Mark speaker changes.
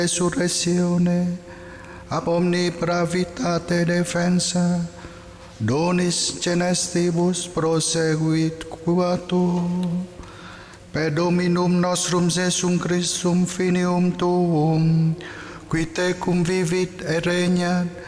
Speaker 1: resurrezione, ab omni pravitate defensa, donis genestibus proseguit quatur, per Dominum nostrum Jesum Christum finium tuum, qui tecum vivit et regnat